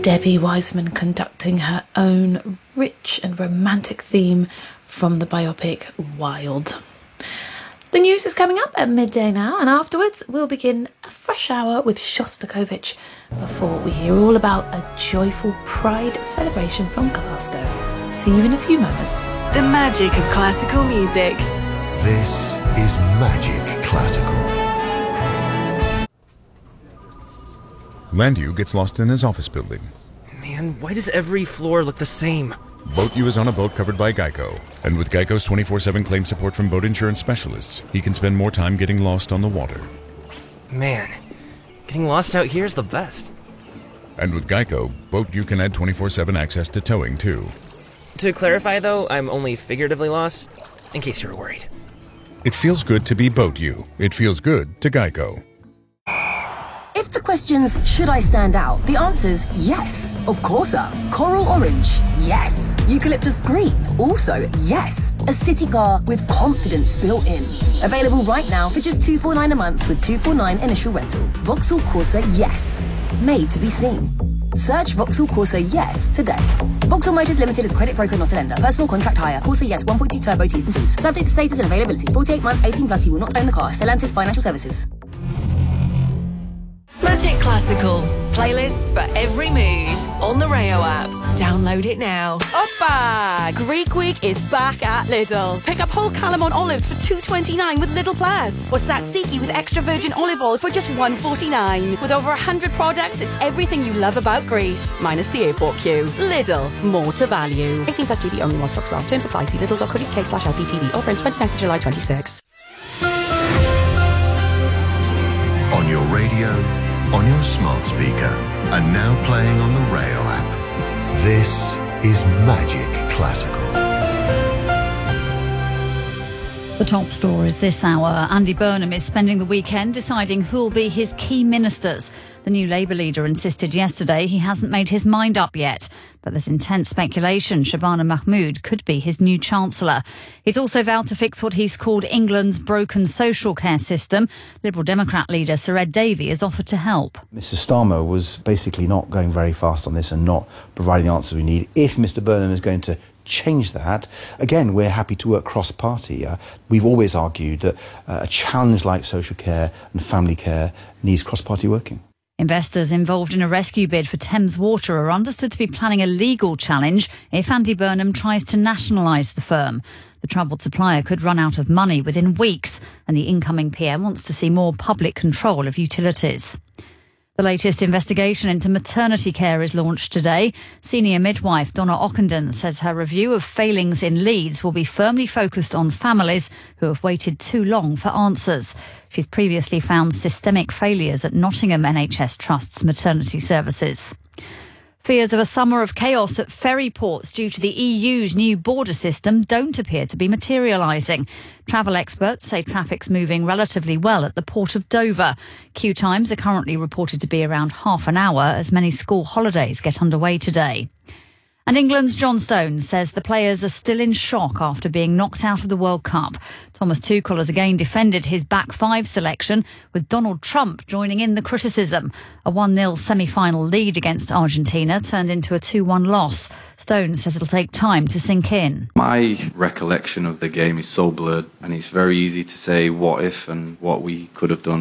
Debbie Wiseman conducting her own rich and romantic theme from the biopic Wild. The news is coming up at midday now, and afterwards we'll begin a fresh hour with Shostakovich before we hear all about a joyful Pride celebration from Glasgow. See you in a few moments. The magic of classical music. This is Magic Classical. Landu gets lost in his office building. Man, why does every floor look the same? Boat U is on a boat covered by Geico. And with Geico's 24/7 claim support from boat insurance specialists, he can spend more time getting lost on the water. Man, getting lost out here is the best. And with Geico, Boat U can add 24/7 access to towing, too. To clarify, though, I'm only figuratively lost, in case you're worried. It feels good to be Boat U. It feels good to Geico. If the question's, should I stand out? The answer's yes, of course. Coral orange, yes. Eucalyptus green, also yes. A city car with confidence built in. Available right now for just $249 a month with $249 initial rental. Vauxhall Corsa Yes. Made to be seen. Search Vauxhall Corsa Yes today. Vauxhall Motors Limited is a credit broker, not a lender. Personal contract hire. Corsa Yes 1.2 turbo T's and C's. Subject to status and availability. 48 months, 18 plus. You will not own the car. Stellantis Financial Services. Magic Classical. Playlists for every mood. On the Rayo app. Download it now. Oppa! Greek Week is back at Lidl. Pick up whole Calamon olives for $2.29 with Lidl Plus. Or Tzatziki with extra virgin olive oil for just $1.49. With over 100 products, it's everything you love about Greece. Minus the airport queue. Lidl. More to value. 18 plus GB only while stocks last. Terms apply. See lidl.co.uk/LPTV. Offer ends 29th of July 26. On your radio, on your smart speaker, and now playing on the Rayo app. This is Magic Classical. The top stories this hour. Andy Burnham is spending the weekend deciding who'll be his key ministers. The new Labour leader insisted yesterday he hasn't made his mind up yet. But there's intense speculation Shabana Mahmood could be his new Chancellor. He's also vowed to fix what he's called England's broken social care system. Liberal Democrat leader Sir Ed Davey has offered to help. Mr Starmer was basically not going very fast on this and not providing the answers we need. If Mr Burnham is going to change that, again, we're happy to work cross-party. We've always argued that a challenge like social care and family care needs cross-party working. Investors involved in a rescue bid for Thames Water are understood to be planning a legal challenge if Andy Burnham tries to nationalise the firm. The troubled supplier could run out of money within weeks, and the incoming PM wants to see more public control of utilities. The latest investigation into maternity care is launched today. Senior midwife Donna Ockenden says her review of failings in Leeds will be firmly focused on families who have waited too long for answers. She's previously found systemic failures at Nottingham NHS Trust's maternity services. Fears of a summer of chaos at ferry ports due to the EU's new border system don't appear to be materialising. Travel experts say traffic's moving relatively well at the port of Dover. Queue times are currently reported to be around half an hour as many school holidays get underway today. And England's John Stones says the players are still in shock after being knocked out of the World Cup. Thomas Tuchel has again defended his back five selection, with Donald Trump joining in the criticism. A 1-0 semi-final lead against Argentina turned into a 2-1 loss. Stones says it'll take time to sink in. My recollection of the game is so blurred, and it's very easy to say what if and what we could have done.